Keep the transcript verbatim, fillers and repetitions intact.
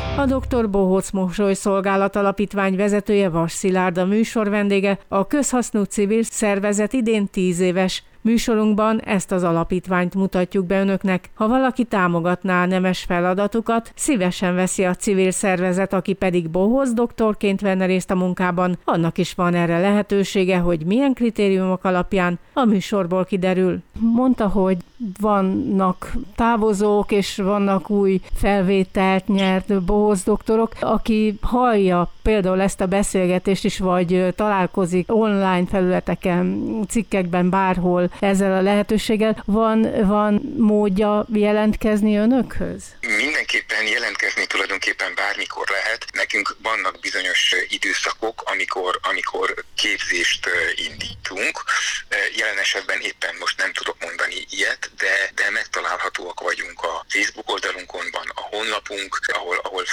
A doktor Bohóc Mosolyszolgálat Alapítvány vezetője, Vas Szilárd a műsor vendége, a közhasznú civil szervezet idén tíz éves. Műsorunkban ezt az alapítványt mutatjuk be önöknek. Ha valaki támogatná a nemes feladatukat, szívesen veszi a civil szervezet, aki pedig Bohóc doktorként venne részt a munkában. Annak is van erre lehetősége, hogy milyen kritériumok alapján, a műsorból kiderül. Mondta, hogy vannak távozók, és vannak új felvételt nyert Bohóc doktorok. Aki hallja például ezt a beszélgetést is, vagy találkozik online felületeken, cikkekben, bárhol ezzel a lehetőséggel, van, van módja jelentkezni önökhöz? Mindenképpen jelentkezni tulajdonképpen bármikor lehet. Nekünk vannak bizonyos időszakok, amikor, amikor képzést indítunk. Jelen esetben éppen most nem tudok mondani ilyet, de, de megtalálhatóak vagyunk a Facebook oldalunkon, van a honlapunk, ahol, ahol